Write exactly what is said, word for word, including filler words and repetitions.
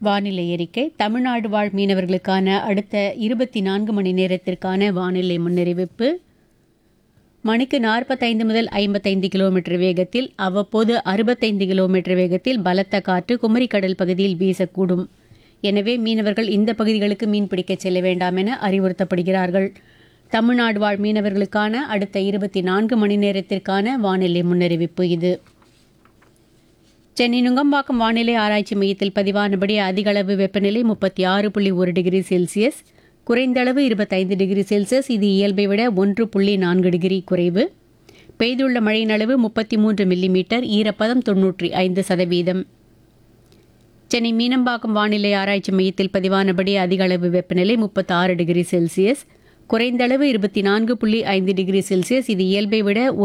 வானிலை அறிக்கை. தமிழ்நாடு வாழ் மீனவர்களுக்கான அடுத்த இருபத்தி நான்கு மணி நேரத்திற்கான வானிலை முன்னறிவிப்பு. மணிக்கு நாற்பத்தைந்து முதல் ஐம்பத்தைந்து கிலோமீட்டர் வேகத்தில், அவ்வப்போது அறுபத்தைந்து கிலோமீட்டர் வேகத்தில் பலத்த காற்று குமரிக்கடல் பகுதியில் வீசக்கூடும். எனவே மீனவர்கள் இந்த பகுதிகளுக்கு மீன்பிடிக்கச் செல்ல வேண்டாம் என அறிவுறுத்தப்படுகிறார்கள். தமிழ்நாடு வாழ் மீனவர்களுக்கான அடுத்த இருபத்தி நான்கு மணி நேரத்திற்கான வானிலை முன்னறிவிப்பு இது. சென்னை நுங்கம்பாக்கம் வானிலை ஆராய்ச்சி மையத்தில் பதிவானபடி அதிகளவு வெப்பநிலை முப்பத்தி ஆறு புள்ளி ஒரு டிகிரி செல்சியஸ், குறைந்தளவு இருபத்தைந்து டிகிரி செல்சியஸ். இது இயல்பை விட ஒன்று புள்ளி நான்கு டிகிரி குறைவு. பெய்துள்ள மழையின் அளவு முப்பத்தி மூன்று மில்லிமீட்டர். ஈரப்பதம் தொன்னூற்றி ஐந்து சதவீதம். சென்னை மீனம்பாக்கம் வானிலை ஆராய்ச்சி மையத்தில் பதிவானபடி அதிகளவு வெப்பநிலை முப்பத்தி ஆறு டிகிரி செல்சியஸ், குறைந்தளவு இருபத்தி நான்கு புள்ளி ஐந்து டிகிரி செல்சியஸ். இது இயல்பை விட